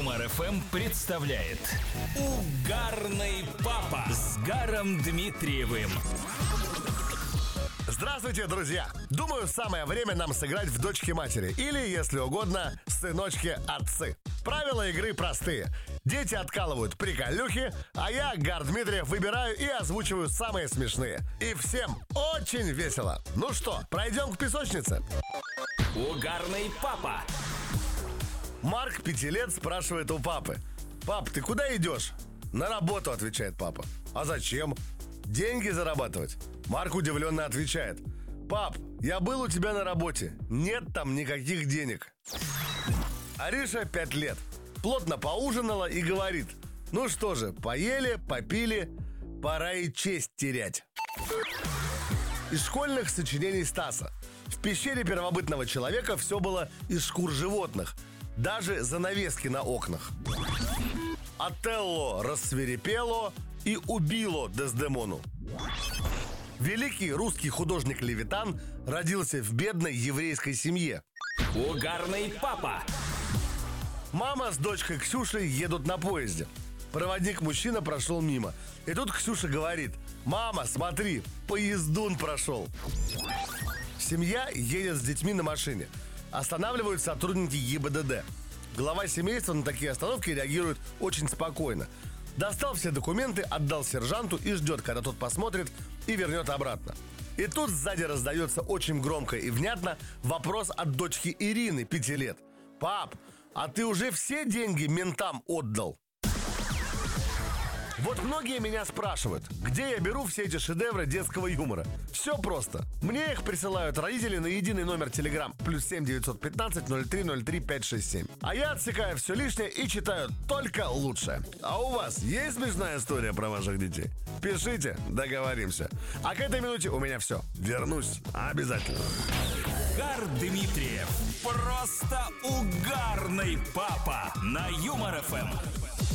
Юмор ФМ представляет Угарный папа с Гаром Дмитриевым. Здравствуйте, друзья! Думаю, самое время нам сыграть в дочки-матери. Или, если угодно, сыночки-отцы. Правила игры простые. Дети откалывают приколюхи, а я, Гар Дмитриев, выбираю и озвучиваю самые смешные. И всем очень весело. Ну что, пройдем к песочнице? Угарный папа. Марк, 5 лет, спрашивает у папы: «Пап, ты куда идешь?» «На работу», отвечает папа. «А зачем?» «Деньги зарабатывать». Марк удивленно отвечает: «Пап, я был у тебя на работе. Нет там никаких денег». Ариша, 5 лет, плотно поужинала и говорит: «Ну что же, поели, попили, пора и честь терять». Из школьных сочинений Стаса. В пещере первобытного человека все было из шкур животных, даже занавески на окнах. Отелло рассвирепело и убило Дездемону. Великий русский художник Левитан родился в бедной еврейской семье. Угарный папа. Мама с дочкой Ксюшей едут на поезде. Проводник-мужчина прошел мимо. И тут Ксюша говорит: «Мама, смотри, поездун прошел». Семья едет с детьми на машине. Останавливают сотрудники ГИБДД. Глава семейства на такие остановки реагирует очень спокойно. Достал все документы, отдал сержанту и ждет, когда тот посмотрит и вернет обратно. И тут сзади раздается очень громко и внятно вопрос от дочки Ирины, 5 лет. «Пап, а ты уже все деньги ментам отдал?» Вот многие меня спрашивают, где я беру все эти шедевры детского юмора. Все просто. Мне их присылают родители на единый номер Telegram +7 915 0303 567. А я отсекаю все лишнее и читаю только лучшее. А у вас есть смешная история про ваших детей? Пишите, договоримся. А к этой минуте у меня все. Вернусь обязательно. Гар Дмитриев. Просто угарный папа на Юмор ФМ.